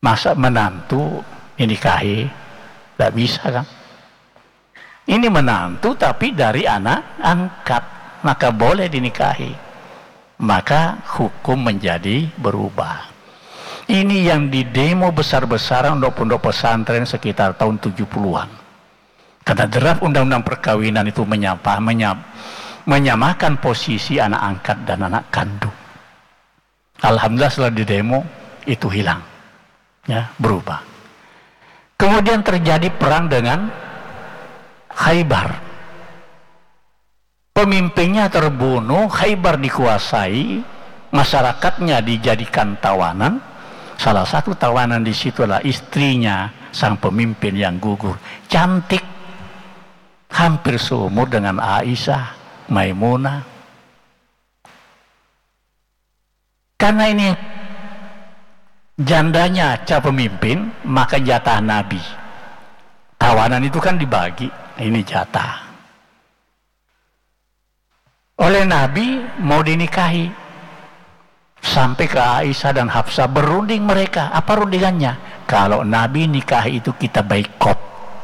Masa menantu dinikahi? Tidak bisa kan? Ini menantu tapi dari anak angkat, maka boleh dinikahi. Maka hukum menjadi berubah. Ini yang didemo besar-besaran pondok pesantren sekitar tahun 70-an. Karena draft undang-undang perkawinan itu menyamakan posisi anak angkat dan anak kandung. Alhamdulillah setelah didemo itu hilang, ya, berubah. Kemudian terjadi perang dengan Khaybar. Pemimpinnya terbunuh, Khaybar dikuasai, masyarakatnya dijadikan tawanan. Salah satu tawanan di situ adalah istrinya sang pemimpin yang gugur, cantik, hampir seumur dengan Aisyah, Maimunah. Karena ini jandanya pemimpin, maka jatah Nabi. Tawanan itu kan dibagi, ini jatah. Oleh Nabi mau dinikahi. Sampai ke Aisyah dan Hafsah berunding mereka. Apa rundingannya? Kalau Nabi nikahi itu kita boikot.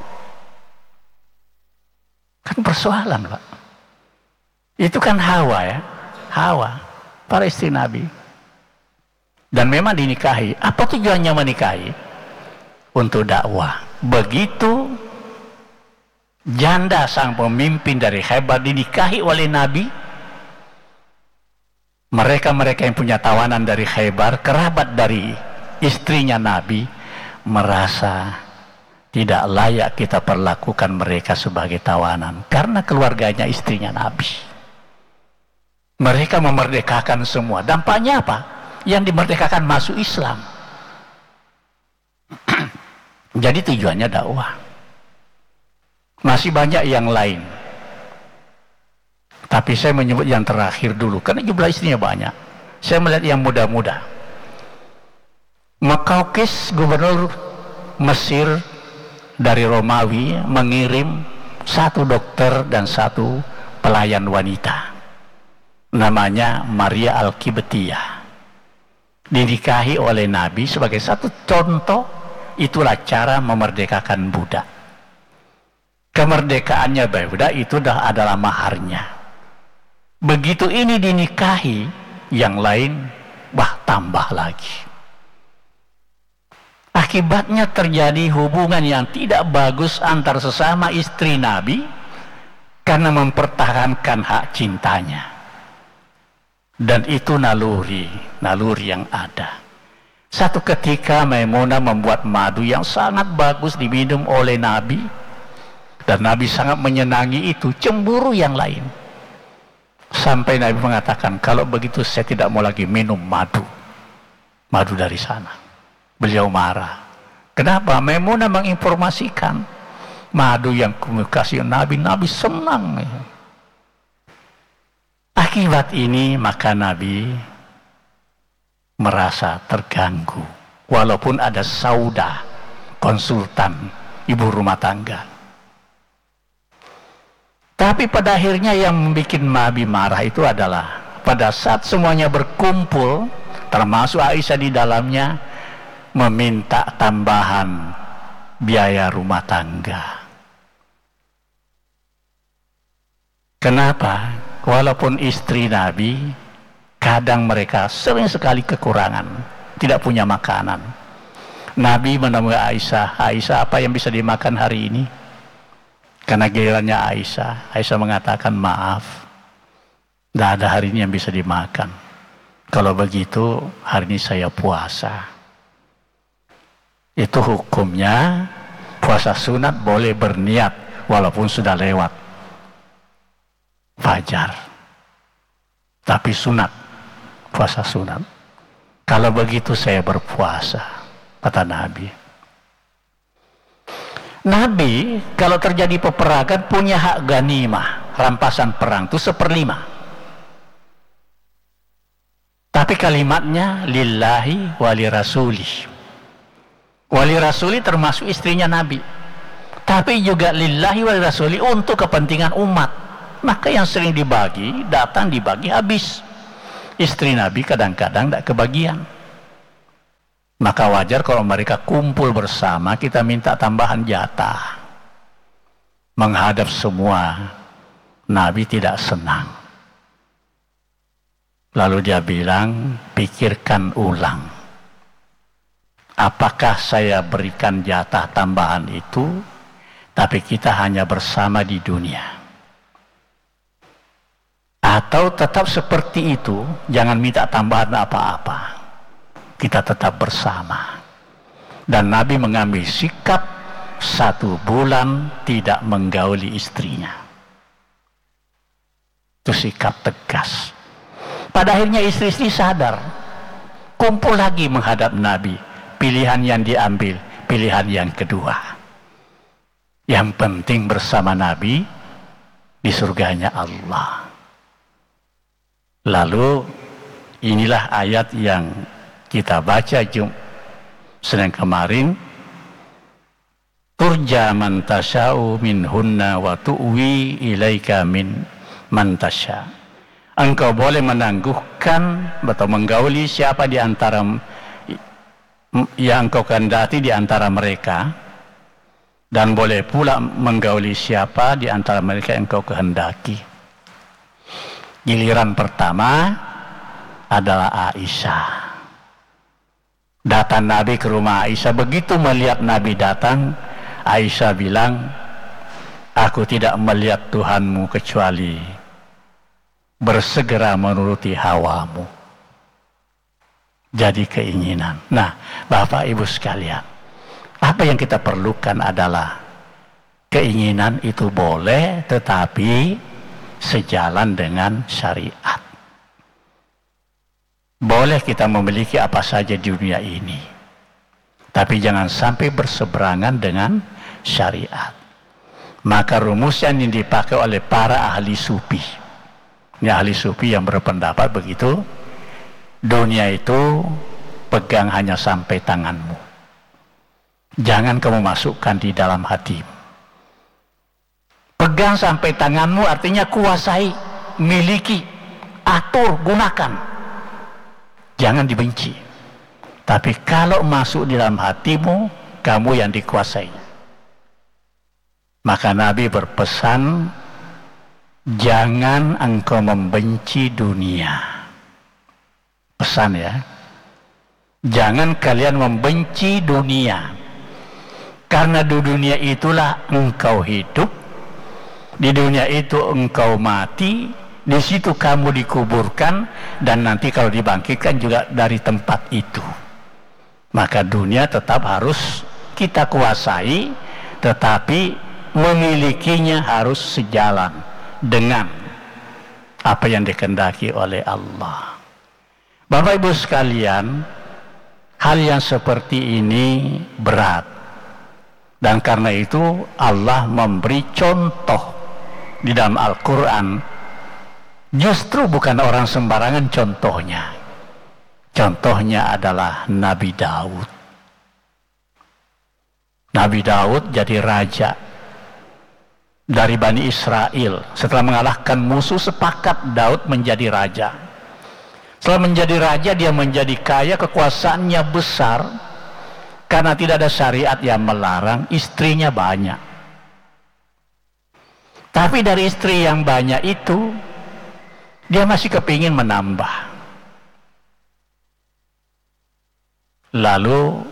Kan persoalan, Pak. Itu kan Hawa, ya. Hawa, para istri Nabi. Dan memang dinikahi. Apa tujuannya menikahi? Untuk dakwah. Begitu janda sang pemimpin dari Khaybar dinikahi oleh Nabi, mereka-mereka yang punya tawanan dari Khaybar, kerabat dari istrinya Nabi, merasa tidak layak kita perlakukan mereka sebagai tawanan karena keluarganya istrinya Nabi. Mereka memerdekakan semua. Dampaknya apa? Yang dimerdekakan masuk Islam. Jadi tujuannya dakwah. Masih banyak yang lain, tapi saya menyebut yang terakhir dulu karena jumlah istrinya banyak. Saya melihat yang muda-muda. Makaukis, gubernur Mesir dari Romawi, mengirim satu dokter dan satu pelayan wanita, namanya Maria Al-Kibtiyah. Dinikahi oleh Nabi sebagai satu contoh. Itulah cara memerdekakan budak. Kemerdekaannya budak itu adalah maharnya. Begitu ini dinikahi, yang lain tambah lagi. Akibatnya terjadi hubungan yang tidak bagus antar sesama istri Nabi karena mempertahankan hak cintanya. Dan itu naluri yang ada. Satu ketika Maimunah membuat madu yang sangat bagus diminum oleh Nabi, dan Nabi sangat menyenangi itu, cemburu yang lain. Sampai Nabi mengatakan, kalau begitu saya tidak mau lagi minum madu dari sana. Beliau marah. Kenapa? Maimunah menginformasikan madu yang kasih Nabi senang. Akibat ini maka Nabi merasa terganggu, walaupun ada Saudah, konsultan ibu rumah tangga. Tapi pada akhirnya yang membuat Nabi marah itu adalah pada saat semuanya berkumpul, termasuk Aisyah di dalamnya, meminta tambahan biaya rumah tangga. Kenapa? Walaupun istri Nabi, kadang mereka sering sekali kekurangan, tidak punya makanan. Nabi menemui Aisyah, Aisyah, apa yang bisa dimakan hari ini? Karena gilirannya Aisyah mengatakan, maaf, tidak ada hari ini yang bisa dimakan. Kalau begitu hari ini saya puasa. Itu hukumnya, puasa sunat boleh berniat walaupun sudah lewat fajar, tapi sunat, puasa sunat. Kalau begitu saya berpuasa, kata Nabi. Nabi kalau terjadi peperangan punya hak ganimah, rampasan perang itu 1/5. Tapi kalimatnya lillahi wali rasuli. Wali rasuli termasuk istrinya Nabi. Tapi juga lillahi wali rasuli untuk kepentingan umat. Maka yang sering dibagi, datang dibagi habis. Istri Nabi kadang-kadang tidak kebagian. Maka wajar kalau mereka kumpul bersama, kita minta tambahan jatah. Menghadap semua, Nabi tidak senang. Lalu dia bilang, pikirkan ulang. Apakah saya berikan jatah tambahan itu, tapi kita hanya bersama di dunia? Atau tetap seperti itu, jangan minta tambahan apa-apa. Kita tetap bersama. Dan Nabi mengambil sikap 1 bulan tidak menggauli istrinya. Itu sikap tegas. Pada akhirnya istri-istri sadar, kumpul lagi menghadap Nabi. Pilihan yang diambil, pilihan yang kedua. Yang penting bersama Nabi di surganya Allah. Lalu inilah ayat yang kita baca Senin kemarin. Turja man tasya'u minhunna wa tu'wi ilaika min man tasya'. Engkau boleh menangguhkan atau menggauli siapa di antara yang engkau kehendaki di antara mereka, dan boleh pula menggauli siapa di antara mereka yang engkau kehendaki. Giliran pertama adalah Aisyah. Datang Nabi ke rumah Aisyah. Begitu melihat Nabi datang, Aisyah bilang, aku tidak melihat Tuhanmu kecuali bersegera menuruti hawamu. Jadi keinginan. Nah, Bapak Ibu sekalian, apa yang kita perlukan adalah keinginan itu boleh, tetapi sejalan dengan syariat. Boleh kita memiliki apa saja di dunia ini, tapi jangan sampai berseberangan dengan syariat. Maka rumus yang dipakai oleh para ahli sufi, ini ahli sufi yang berpendapat begitu, dunia itu pegang hanya sampai tanganmu, jangan kamu masukkan di dalam hatimu. Pegang sampai tanganmu artinya kuasai, miliki, atur, gunakan. Jangan dibenci. Tapi kalau masuk di dalam hatimu, kamu yang dikuasai. Maka Nabi berpesan, jangan engkau membenci dunia. Pesan ya. Jangan kalian membenci dunia. Karena di dunia itulah engkau hidup. Di dunia itu engkau mati. Di situ kamu dikuburkan, dan nanti kalau dibangkitkan juga dari tempat itu. Maka dunia tetap harus kita kuasai, tetapi memilikinya harus sejalan dengan apa yang dikehendaki oleh Allah. Bapak Ibu sekalian, hal yang seperti ini berat. Dan karena itu Allah memberi contoh di dalam Al-Quran. Justru bukan orang sembarangan contohnya. Contohnya adalah Nabi Daud. Nabi Daud jadi raja dari Bani Israel. Setelah mengalahkan musuh, sepakat Daud menjadi raja. Setelah menjadi raja, dia menjadi kaya, kekuasaannya besar. Karena tidak ada syariat yang melarang, istrinya banyak. Tapi dari istri yang banyak itu, dia masih kepingin menambah. Lalu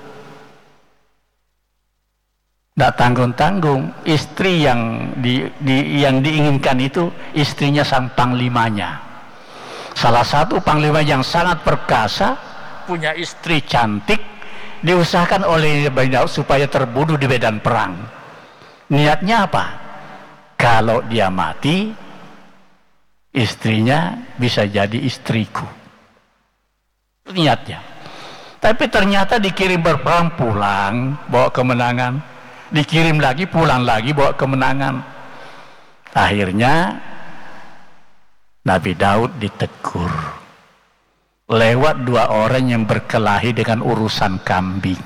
tidak tanggung-tanggung, istri yang diinginkan itu istrinya sang panglimanya. Salah satu panglima yang sangat perkasa, punya istri cantik, diusahakan oleh Nabi Daud supaya terbunuh di medan perang. Niatnya apa? Kalau dia mati, istrinya bisa jadi istriku. Niatnya. Tapi ternyata dikirim berperang, pulang bawa kemenangan, dikirim lagi, pulang lagi bawa kemenangan. Akhirnya Nabi Daud ditegur lewat 2 orang yang berkelahi dengan urusan kambing.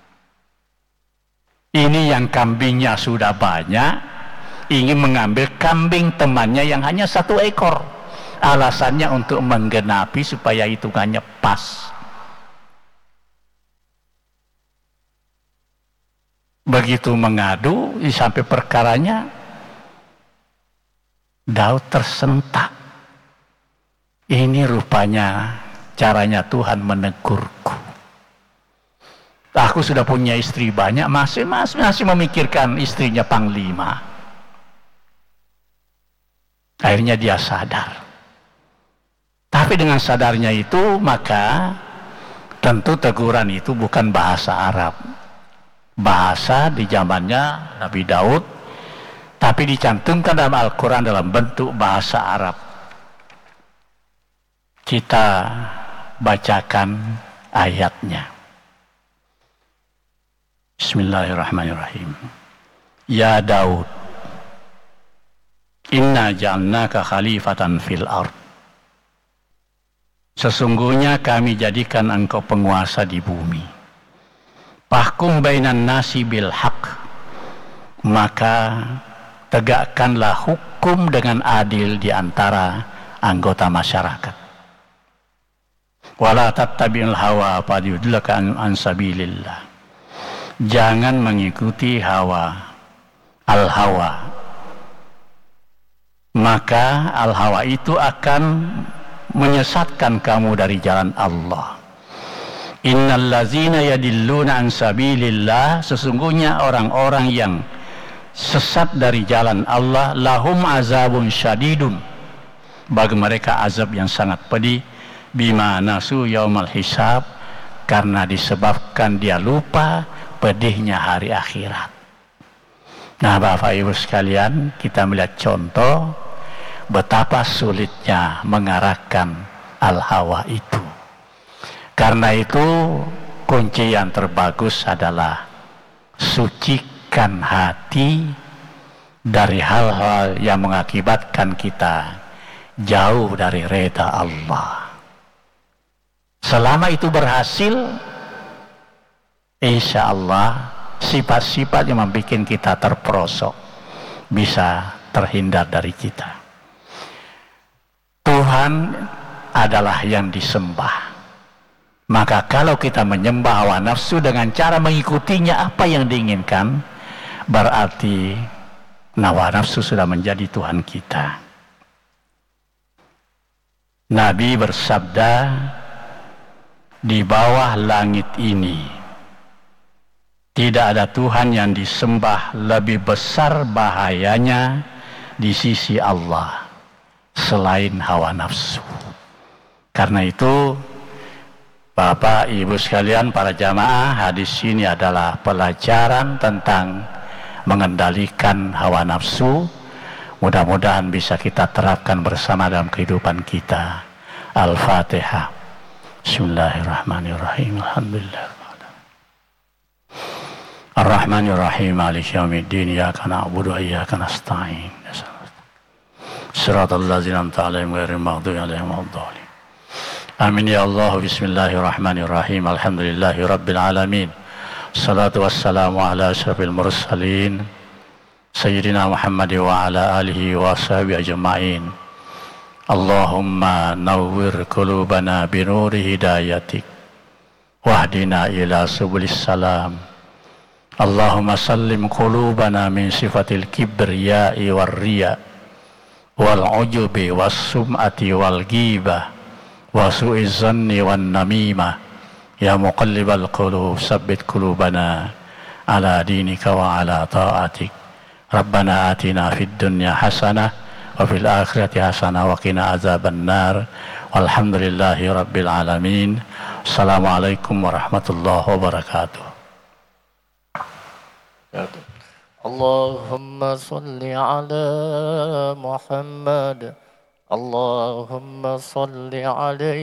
Ini yang kambingnya sudah banyak, ingin mengambil kambing temannya yang hanya 1 ekor. Alasannya untuk menggenapi supaya hitungannya pas. Begitu mengadu sampai perkaranya, Daud tersentak. Ini rupanya caranya Tuhan menegurku. Aku sudah punya istri banyak, masih memikirkan istrinya panglima. Akhirnya dia sadar. Tapi dengan sadarnya itu, maka tentu teguran itu bukan bahasa Arab. Bahasa di zamannya Nabi Daud, tapi dicantumkan dalam Al-Quran dalam bentuk bahasa Arab. Kita bacakan ayatnya. Bismillahirrahmanirrahim. Ya Daud, inna ja'alnaka khalifatan fil ard. Sesungguhnya kami jadikan engkau penguasa di bumi. Fahkum bainan nasi bil haq. Maka tegakkanlah hukum dengan adil di antara anggota masyarakat. Wala tattabi'il hawa fayudillaka an sabilillah. Jangan mengikuti al-hawa. Maka al-hawa itu akan menyesatkan kamu dari jalan Allah. Innal ladzina yadilluna an sabilillah, sesungguhnya orang-orang yang sesat dari jalan Allah, lahum azabun syadidun, bagi mereka azab yang sangat pedih, bima nasu yaumal hisab, karena disebabkan dia lupa pedihnya hari akhirat. Nah, Bapak Ibu sekalian, kita melihat contoh betapa sulitnya mengarahkan al-hawa itu. Karena itu kunci yang terbagus adalah sucikan hati dari hal-hal yang mengakibatkan kita jauh dari reda Allah. Selama itu berhasil, insya Allah sifat-sifat yang membuat kita terperosok bisa terhindar dari kita. Tuhan adalah yang disembah. Maka kalau kita menyembah hawa nafsu dengan cara mengikutinya apa yang diinginkan, berarti hawa nafsu sudah menjadi Tuhan kita. Nabi bersabda, di bawah langit ini tidak ada Tuhan yang disembah lebih besar bahayanya di sisi Allah selain hawa nafsu. Karena itu, Bapak Ibu sekalian, para jamaah, hadis ini adalah pelajaran tentang mengendalikan hawa nafsu. Mudah-mudahan bisa kita terapkan bersama dalam kehidupan kita. Al-Fatihah. Bismillahirrahmanirrahim. Alhamdulillah. Ar-Rahmanirrahim. Maliki yaumiddin. Iyyaka na'budu wa iyyaka nasta'in. Shiratal ladzina an'amta 'alaihim ghairil maghdubi 'alaihim waladdallin. Amin ya Allah. Bismillahirrahmanirrahim. Alhamdulillahi rabbil alamin. Salatu wassalamu ala asyrafil mursalin Sayyidina Muhammad wa ala alihi wa sahbihi ajma'in. Allahumma nawwir qulubana binuri hidayatik wahdina ila subulis salam. Allahumma sallim qulubana min sifatil kibriya'i war riya wal ujubi was sum'ati wal ghibah wa su'iz zanni wan namimah. Ya muqallibal qulub sabbit qulubana ala dinika wa ala ta'atik. Rabbana atina fid dunya hasanah wa fil akhirati hasanah wa qina azaban nar. Walhamdulillahi rabbil alamin. Assalamualaikum warahmatullahi wabarakatuh. Allahumma salli ala Muhammad. Allahumma salli alaihi